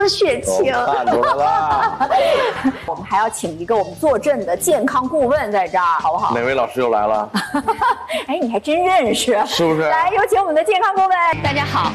血清， 看出来了。 我们还要请一个我们坐镇的健康顾问在这儿，好不好？ 哪位老师又来了？ 哎，你还真认识， 是不是？ 来，有请我们的健康顾问。 大家好。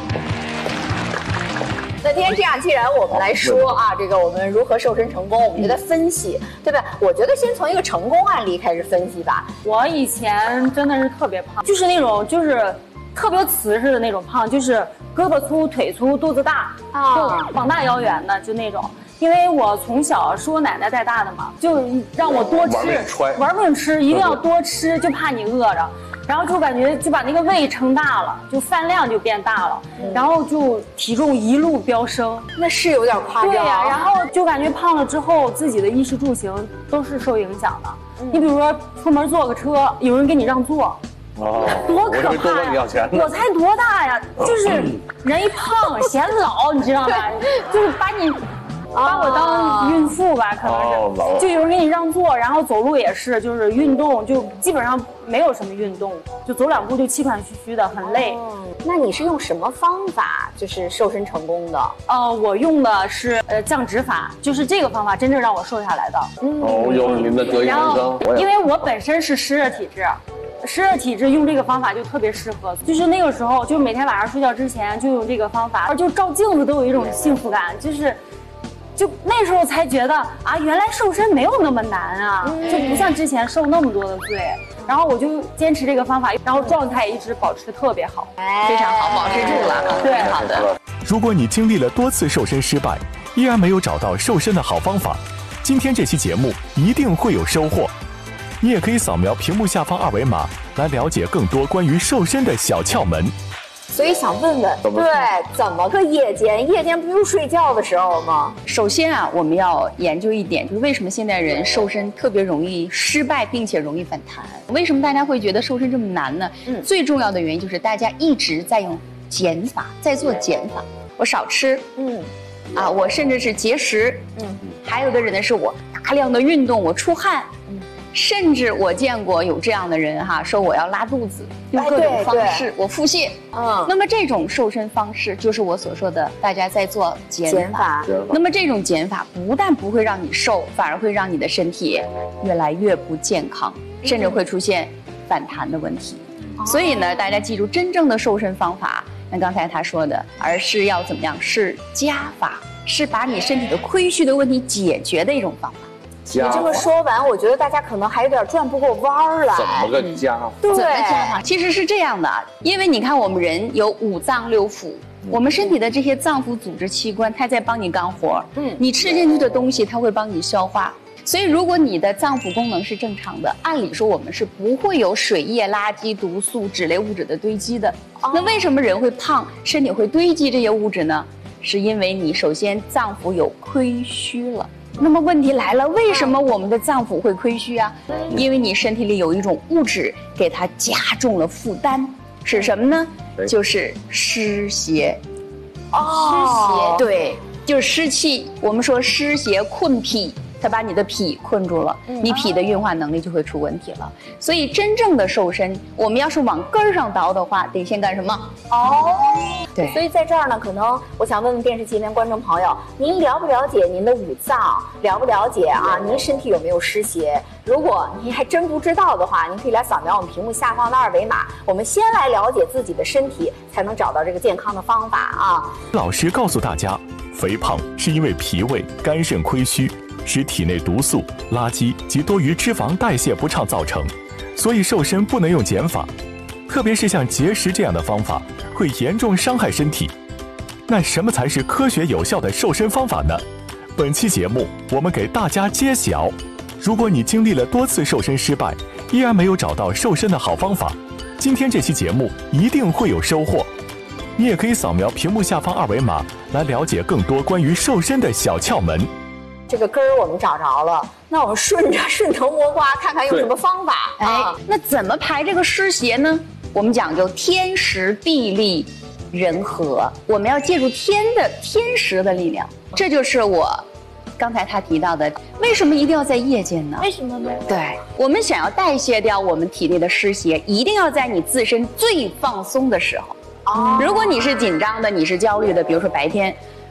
那今天这样，既然我们来说啊，这个我们如何瘦身成功，我们就在分析，对吧？我觉得先从一个成功案例开始分析吧。 我以前真的是特别胖，就是那种特别瓷实的那种胖，就是胳膊粗、腿粗、肚子大，就膀大腰圆的，就那种。因为我从小是我奶奶带大的嘛，就让我多吃，玩命吃，一定要多吃，就怕你饿着。然后就感觉就把那个胃撑大了，就饭量就变大了，然后就体重一路飙升。 那是有点夸张。 对呀，然后就感觉胖了之后，自己的衣食住行都是受影响的。你比如说出门坐个车，有人给你让座。 哦， 多可怕呀！我才多大呀？就是人一胖显老，你知道吗？就是把我当孕妇吧，可能是，就有人给你让座，然后走路也是，就是运动就基本上没有什么运动，就走两步就气喘吁吁的，很累。 那你是用什么方法就是瘦身成功的？ 我用的是降脂法，就是这个方法真正让我瘦下来的。 哦，又是您的得意门生。 因为我本身是湿热体质。湿热体质用这个方法就特别适合，就是那个时候，就每天晚上睡觉之前就用这个方法，就照镜子都有一种幸福感，就那时候才觉得啊，原来瘦身没有那么难啊，就不像之前受那么多的罪。然后我就坚持这个方法，然后状态一直保持特别好， 非常好，保持住了。 对， 好的。 如果你经历了多次瘦身失败，依然没有找到瘦身的好方法，今天这期节目一定会有收获。你也可以扫描屏幕下方二维码来了解更多关于瘦身的小窍门。 所以想问问，对，怎么个夜间？夜间不就是睡觉的时候吗？ 首先啊，我们要研究一点，就是为什么现代人瘦身特别容易失败，并且容易反弹？为什么大家会觉得瘦身这么难呢？最重要的原因就是大家一直在用减法，在做减法。我少吃，我甚至是节食，还有的人呢是我大量的运动，我出汗，甚至我见过有这样的人说我要拉肚子，用各种方式我腹泻。那么这种瘦身方式就是我所说的大家在做减法。那么这种减法不但不会让你瘦，反而会让你的身体越来越不健康，甚至会出现反弹的问题。所以呢，大家记住，真正的瘦身方法，那刚才他说的，而是要怎么样？是加法，是把你身体的亏虚的问题解决的一种方法。 你这么说完，我觉得大家可能还有点转不过弯儿来。 怎么个加法？ 对， 怎么加法？其实是这样的，因为你看我们人有五脏六腑，我们身体的这些脏腑组织器官，它在帮你干活。你吃进去的东西，它会帮你消化。所以如果你的脏腑功能是正常的，按理说我们是不会有水液、垃圾、毒素、脂类物质的堆积的。那为什么人会胖，身体会堆积这些物质呢？是因为你首先脏腑有亏虚了。那么问题来了，为什么我们的脏腑会亏虚啊？因为你身体里有一种物质给它加重了负担，是什么呢？就是湿邪。湿邪，对，就是湿气。我们说湿邪困脾，它把你的脾困住了，你脾的运化能力就会出问题了。所以真正的瘦身，我们要是往根儿上倒的话，得先干什么？对。 所以在这儿呢，可能我想问问电视机前观众朋友，您了不了解您的五脏？了不了解您身体有没有湿邪？如果您还真不知道的话，您可以来扫描我们屏幕下方的二维码。我们先来了解自己的身体，才能找到这个健康的方法啊。 老师告诉大家，肥胖是因为脾胃、肝肾亏虚，使体内毒素、垃圾及多余脂肪代谢不畅造成，所以瘦身不能用减法，特别是像节食这样的方法，会严重伤害身体。那什么才是科学有效的瘦身方法呢？本期节目我们给大家揭晓。如果你经历了多次瘦身失败，依然没有找到瘦身的好方法，今天这期节目一定会有收获。你也可以扫描屏幕下方二维码来了解更多关于瘦身的小窍门。 这个根儿我们找着了，那我们顺藤摸瓜，看看用什么方法。 那怎么排这个湿邪呢？我们讲究天时地利人和，我们要借助天时的力量。这就是我刚才他提到的，为什么一定要在夜间呢？ 为什么呢？ 对，我们想要代谢掉我们体内的湿邪，一定要在你自身最放松的时候。如果你是紧张的，你是焦虑的，比如说白天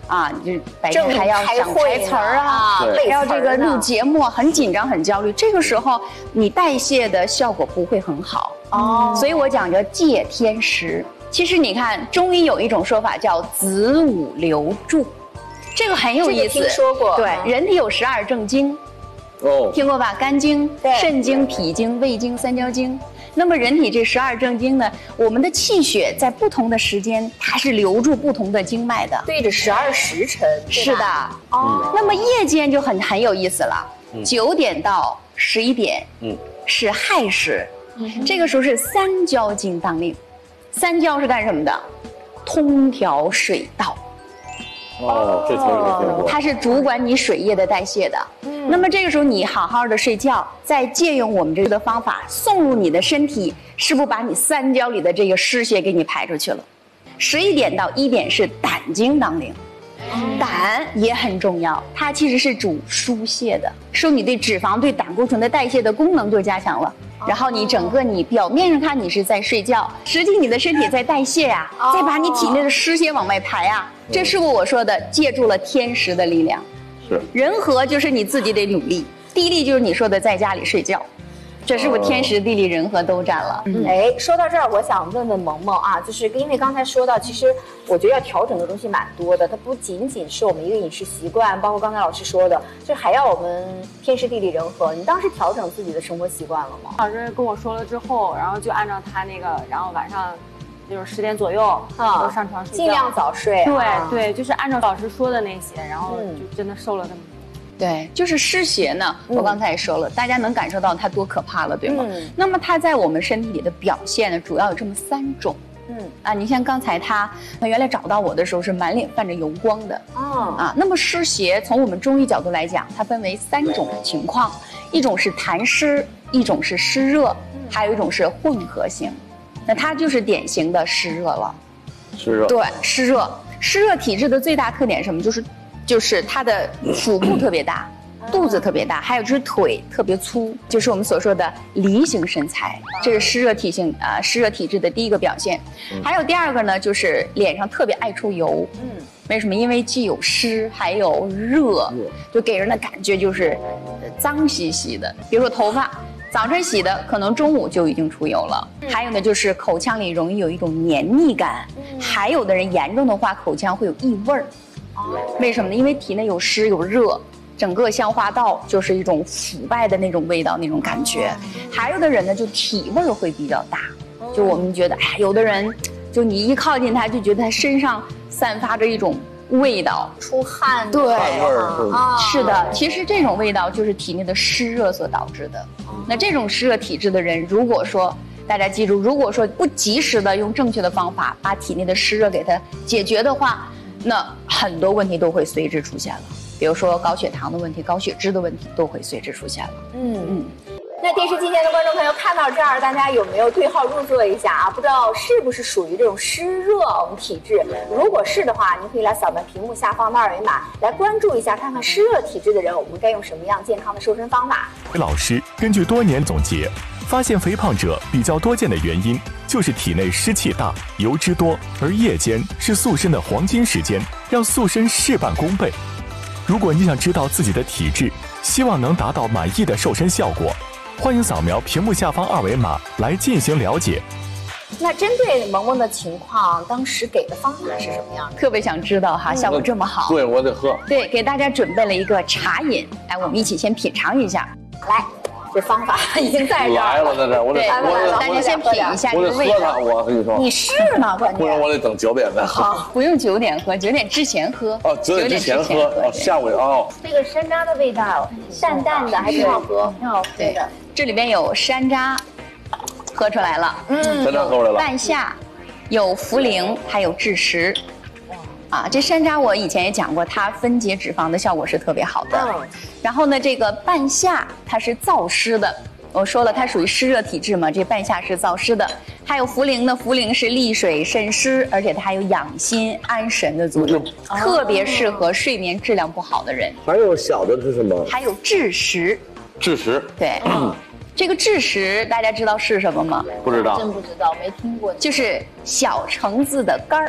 啊，就白天还要想台词儿啊，还要这个录节目，很紧张很焦虑。这个时候你代谢的效果不会很好哦，所以我讲叫戒天时。其实你看中医有一种说法叫子午流注，这个很有意思。 听说过。 对，人体有12正经，听过吧？肝经、肾经、脾经、胃经、三焦经。那么人体这12正经呢，我们的气血在不同的时间，它是流入不同的经脉的， 对着12时辰。 是的。哦。那么夜间就很有意思了，9点到11点，是亥时，这个时候是三焦经当令。三焦是干什么的？通调水道。 这从没听过。 它是主管你水液的代谢的。那么这个时候你好好的睡觉，再借用我们这个的方法送入你的身体，是不是把你三焦里的这个湿血给你排出去了？11点到1点是胆经当令。胆也很重要，它其实是主疏泄的，说你对脂肪、对胆固醇的代谢的功能就加强了。然后你整个你表面上看你是在睡觉，实际你的身体在代谢呀，再把你体内的湿邪往外排啊。这是不是我说的借助了天时的力量？ 是。 人和就是你自己得努力，地利就是你说的在家里睡觉。这是不是天时地利人和都占了？ 说到这儿，我想问问萌萌啊，就是因为刚才说到，其实我觉得要调整的东西蛮多的，它不仅仅是我们一个饮食习惯，包括刚才老师说的，就还要我们天时地利人和。你当时调整自己的生活习惯了吗？ 老师跟我说了之后，然后就按照他那个，然后晚上就是10点左右都上床睡觉， 尽量早睡。 对，就是按照老师说的那些，然后就真的瘦了那么多。 对，就是湿邪呢，我刚才也说了，大家能感受到它多可怕了，对吗？那么它在我们身体里的表现呢，主要有这么3种。你像刚才他原来找到我的时候是满脸泛着油光的。那么湿邪从我们中医角度来讲，它分为3种情况，一种是痰湿，一种是湿热，还有一种是混合型。那它就是典型的湿热了。 湿热。 对，湿热。湿热体质的最大特点是什么？就是它的腹部特别大，肚子特别大，还有就是腿特别粗，就是我们所说的梨形身材，这是湿热体质的第一个表现。还有第2个呢，就是脸上特别爱出油。为什么？因为既有湿还有热，就给人的感觉就是脏兮兮的。比如说头发，早晨洗的，可能中午就已经出油了。还有呢，就是口腔里容易有一种黏腻感，还有的人严重的话，口腔会有异味儿。为什么呢？因为体内有湿有热，整个消化道就是一种腐败的那种味道，那种感觉。还有的人呢，就体味会比较大，就我们觉得，有的人就你一靠近他，就觉得他身上散发着一种味道， 出汗。 对， 汗味儿。 是的，其实这种味道就是体内的湿热所导致的。那这种湿热体质的人，如果说大家记住，如果说不及时的用正确的方法把体内的湿热给它解决的话，那很多问题都会随之出现了，比如说高血糖的问题、高血脂的问题都会随之出现了。 那电视机前的观众朋友看到这儿，大家有没有对号入座一下啊？不知道是不是属于这种湿热我们体质？如果是的话，您可以来扫描屏幕下方的2维码，来关注一下，看看湿热体质的人，我们该用什么样健康的瘦身方法。 老师根据多年总结，发现肥胖者比较多见的原因就是体内湿气大、油脂多，而夜间是塑身的黄金时间，让塑身事半功倍。如果你想知道自己的体质，希望能达到满意的瘦身效果，欢迎扫描屏幕下方2维码来进行了解。 那针对萌萌的情况，当时给的方法是什么样的？ 特别想知道哈，效果这么好。 对，我得喝。 对，给大家准备了一个茶饮，我们一起先品尝一下。 来，这方法已经在这儿来了，在这儿，我得大家先品一下这个味道。 我跟你说， 你是吗？关键不然我得等9点再喝。 不用9点喝，9点之前喝。 9点之前喝。下午这个山楂的味道，淡淡的，还挺好喝，挺好喝的。 这里边有山楂，喝出来了。 山楂喝出来了。 半夏，有茯苓，还有枳实。这山楂我以前也讲过，它分解脂肪的效果是特别好的。然后呢，这个半夏它是燥湿的，我说了它属于湿热体质嘛，这半夏是燥湿的。还有茯苓呢，茯苓是利水渗湿，而且它还有养心安神的作用，特别适合睡眠质量不好的人。 还有小的是什么？ 还有枳实。 枳实。 对。这个枳实大家知道是什么吗？ 不知道。 真不知道，没听过。 就是小橙子的干儿。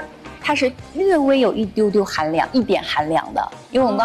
它是略微有一丢丢寒凉，一点寒凉的，因为我们